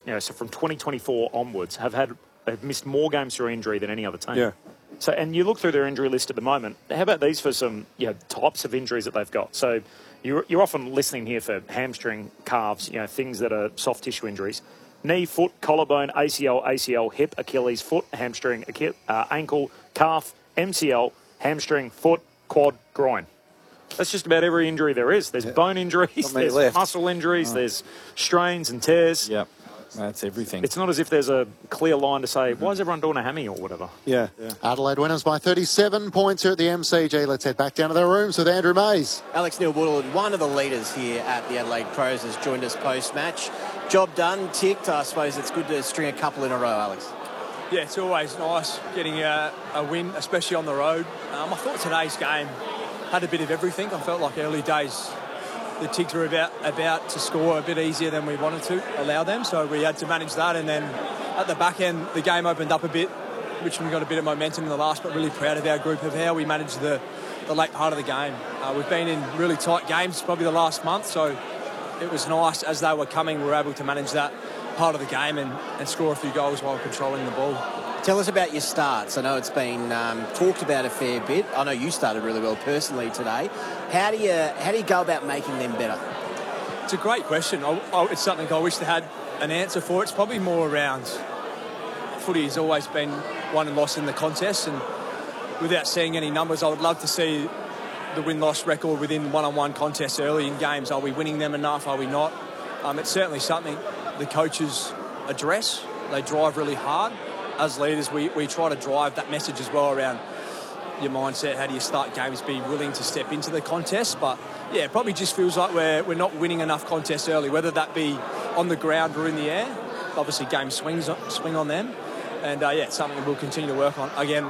so from 2024 onwards, have missed more games through injury than any other team. Yeah. So, and you look through their injury list at the moment. How about these for some types of injuries that they've got? So you're often listening here for hamstring, calves, things that are soft tissue injuries. Knee, foot, collarbone, ACL, hip, Achilles, foot, hamstring, ankle, calf, MCL, hamstring, foot, quad, groin. That's just about every injury there is. There's bone injuries, there's muscle injuries, there's strains and tears. Yep. That's everything. It's not as if there's a clear line to say, why is everyone doing a hammy or whatever? Yeah. Adelaide winners by 37 points here at the MCG. Let's head back down to their rooms with Andrew Mays. Alex Neil-Woodland, one of the leaders here at the Adelaide Crows, has joined us post-match. Job done, ticked. I suppose it's good to string a couple in a row, Alex. Yeah, it's always nice getting a win, especially on the road. I thought today's game had a bit of everything. I felt like early days the Tigs were about to score a bit easier than we wanted to allow them, so we had to manage that. And then at the back end, the game opened up a bit. Richmond got a bit of momentum in the last, but really proud of our group of how we managed the late part of the game. We've been in really tight games, probably the last month, so it was nice as they were coming, we were able to manage that part of the game and score a few goals while controlling the ball. Tell us about your starts. I know it's been talked about a fair bit. I know you started really well personally today. How do you go about making them better? It's a great question. It's something I wish they had an answer for. It's probably more around footy has always been won and lost in the contest, and without seeing any numbers, I would love to see the win-loss record within one-on-one contests early in games. Are we winning them enough? Are we not? It's certainly something the coaches address. They drive really hard. As leaders, we try to drive that message as well around your mindset. How do you start games? Be willing to step into the contest. But yeah, it probably just feels like we're not winning enough contests early, whether that be on the ground or in the air. Obviously, games swing on them, and it's something we'll continue to work on. Again,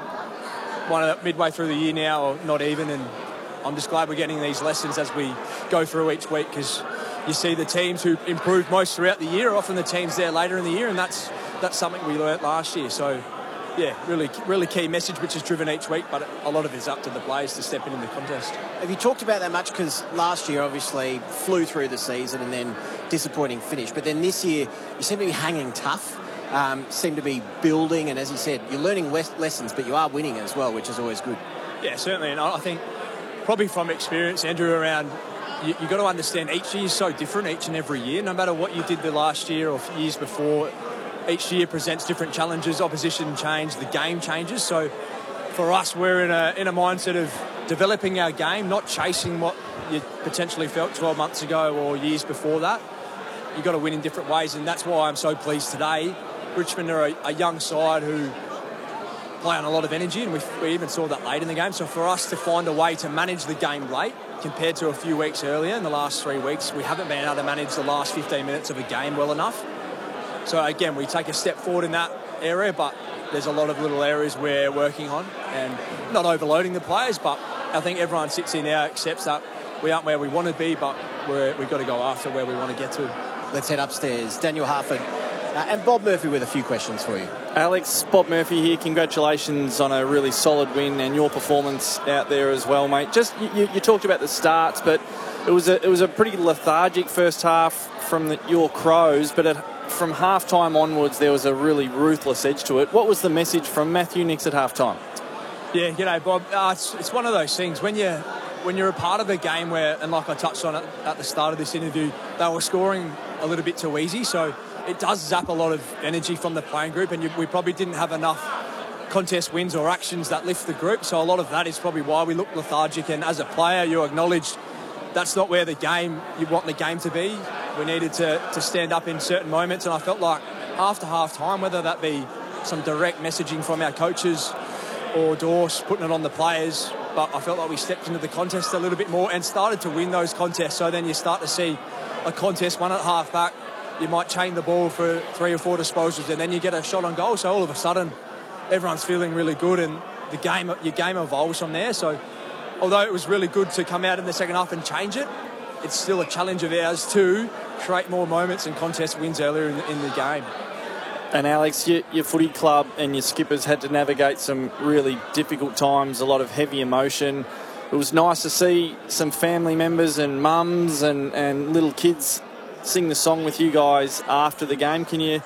midway through the year now, or not even, and I'm just glad we're getting these lessons as we go through each week, because you see the teams who improved most throughout the year are often the teams there later in the year, and that's something we learnt last year. So, yeah, really key message which is driven each week, but a lot of it is up to the players to step into the contest. Have you talked about that much? Because last year, obviously, flew through the season and then disappointing finish. But then this year, you seem to be hanging tough, seem to be building, and as you said, you're learning lessons, but you are winning as well, which is always good. Yeah, certainly. And I think probably from experience, Andrew, around you've got to understand each year is so different each and every year. No matter what you did the last year or years before, each year presents different challenges, opposition change, the game changes. So for us, we're in a mindset of developing our game, not chasing what you potentially felt 12 months ago or years before that. You've got to win in different ways, and that's why I'm so pleased today. Richmond are a young side who play on a lot of energy, and we even saw that late in the game. So for us to find a way to manage the game late compared to a few weeks earlier, in the last 3 weeks, we haven't been able to manage the last 15 minutes of a game well enough. So again, we take a step forward in that area, but there's a lot of little areas we're working on, and not overloading the players, but I think everyone sits in now, accepts that we aren't where we want to be, but we've got to go after where we want to get to. Let's head upstairs. Daniel Harford and Bob Murphy with a few questions for you. Alex, Bob Murphy here. Congratulations on a really solid win and your performance out there as well, mate. Just you talked about the starts, but it was a pretty lethargic first half from your Crows, but from half-time onwards, there was a really ruthless edge to it. What was the message from Matthew Nicks at half-time? Yeah, g'day, Bob. It's one of those things when you're a part of a game where, and like I touched on at the start of this interview, they were scoring a little bit too easy, so it does zap a lot of energy from the playing group, and we probably didn't have enough contest wins or actions that lift the group, so a lot of that is probably why we look lethargic, and as a player, you acknowledge that's not where you want the game to be. We needed to stand up in certain moments, and I felt like after half-time, whether that be some direct messaging from our coaches or Dorse putting it on the players, but I felt like we stepped into the contest a little bit more and started to win those contests. So then you start to see a contest won at half-back, you might chain the ball for 3 or 4 disposals, and then you get a shot on goal. So all of a sudden, everyone's feeling really good, and your game evolves from there. So although it was really good to come out in the second half and change it, it's still a challenge of ours to create more moments and contest wins earlier in the game. And Alex, your footy club and your skippers had to navigate some really difficult times, a lot of heavy emotion. It was nice to see some family members and mums and little kids sing the song with you guys after the game. Can you